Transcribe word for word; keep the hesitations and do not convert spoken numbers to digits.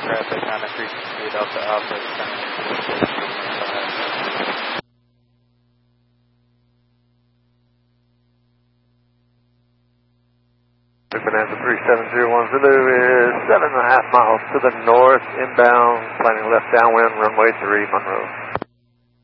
traffic on the three sixty-eight Delta Alpha descending. Bonanza three seven zero one Zulu is seven and a half miles to the north, inbound, planning left downwind, runway three, Monroe.